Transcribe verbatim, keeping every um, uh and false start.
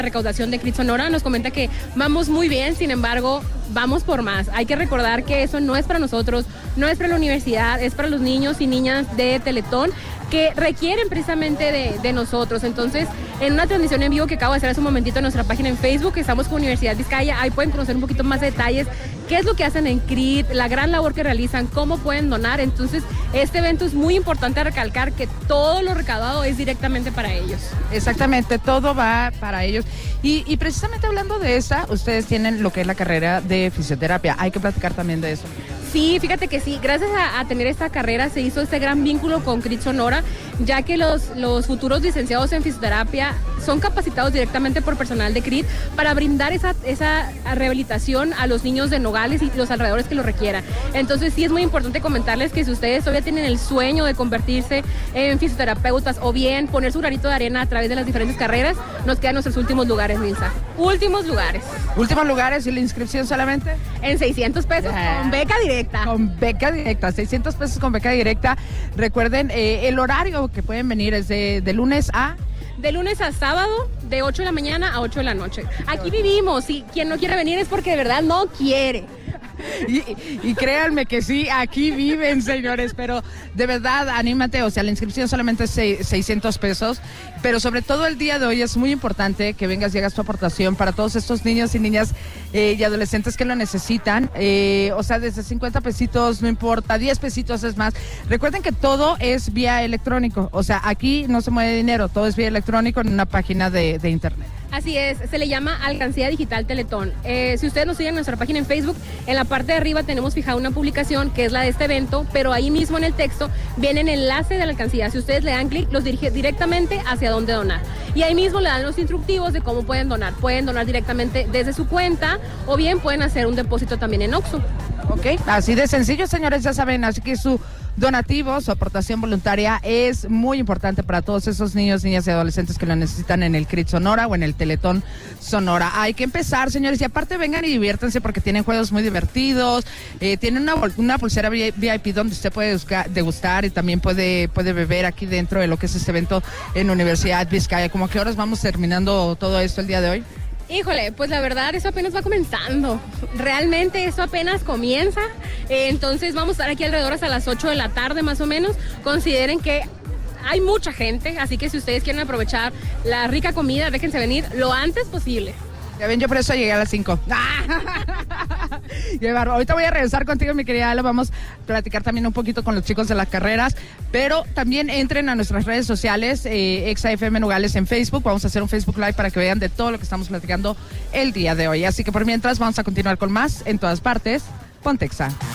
recaudación de Crit Sonora, nos comenta que vamos muy bien, sin embargo, vamos por más. Hay que recordar que eso no es para nosotros, no es para la universidad, es para los niños y niñas de Teletón que requieren precisamente de, de nosotros. Entonces, en una transmisión en vivo que acabo de hacer hace un momentito en nuestra página en Facebook, estamos con Universidad Vizcaya, ahí pueden conocer un poquito más de detalles, qué es lo que hacen en Crit, la gran labor que realizan, cómo pueden donar. Entonces, este evento es muy importante recalcar que todo lo recaudado es directamente para ellos. Exactamente, todo va para ellos. Y, y precisamente hablando de esa, ustedes tienen lo que es la carrera de fisioterapia. Hay que platicar también de eso. Sí, fíjate que sí, gracias a, a tener esta carrera se hizo este gran vínculo con Crit Sonora, ya que los, los futuros licenciados en fisioterapia son capacitados directamente por personal de Crit para brindar esa, esa rehabilitación a los niños de Nogales y los alrededores que lo requieran. Entonces sí es muy importante comentarles que si ustedes todavía tienen el sueño de convertirse en fisioterapeutas o bien poner su granito de arena a través de las diferentes carreras, nos quedan nuestros últimos lugares, Nilsa. Últimos lugares. Últimos lugares y la inscripción solamente en seiscientos pesos yeah. con beca directa. Con beca directa, seiscientos pesos con beca directa. Recuerden, eh, el horario que pueden venir es de, de lunes a... De lunes a sábado, de ocho de la mañana a ocho de la noche. Aquí vivimos y quien no quiere venir es porque de verdad no quiere. Y, y créanme que sí, aquí viven, señores, pero de verdad, anímate, o sea, la inscripción solamente es seiscientos pesos, pero sobre todo el día de hoy es muy importante que vengas y hagas tu aportación para todos estos niños y niñas eh, y adolescentes que lo necesitan, eh, o sea, desde cincuenta pesitos, no importa, diez pesitos es más. Recuerden que todo es vía electrónico, o sea, aquí no se mueve dinero, todo es vía electrónico en una página de, de internet. Así es, se le llama Alcancía Digital Teletón. Eh, si ustedes nos siguen en nuestra página en Facebook, en la parte de arriba tenemos fijada una publicación que es la de este evento, pero ahí mismo en el texto viene el enlace de la alcancía. Si ustedes le dan clic, los dirige directamente hacia dónde donar. Y ahí mismo le dan los instructivos de cómo pueden donar. Pueden donar directamente desde su cuenta o bien pueden hacer un depósito también en Oxxo. Ok, así de sencillo, señores, ya saben, así que su donativo, su aportación voluntaria es muy importante para todos esos niños, niñas y adolescentes que lo necesitan en el Crit Sonora o en el Teletón Sonora. Hay que empezar, señores, y aparte vengan y diviértanse porque tienen juegos muy divertidos, eh, tienen una, una pulsera V I P donde usted puede buscar, degustar y también puede, puede beber aquí dentro de lo que es este evento en Universidad Vizcaya. ¿Cómo a qué horas vamos terminando todo esto el día de hoy? Híjole, pues la verdad eso apenas va comenzando, realmente eso apenas comienza, eh, entonces vamos a estar aquí alrededor hasta las ocho de la tarde más o menos. Consideren que hay mucha gente, así que si ustedes quieren aprovechar la rica comida, déjense venir lo antes posible. Ya ven, yo por eso llegué a las cinco. Ahorita voy a regresar contigo, mi querida Ale. Vamos a platicar también un poquito con los chicos de las carreras, pero también entren a nuestras redes sociales, eh, Exa F M Nogales en Facebook. Vamos a hacer un Facebook Live para que vean de todo lo que estamos platicando el día de hoy. Así que por mientras vamos a continuar con más en todas partes. Ponte Exa.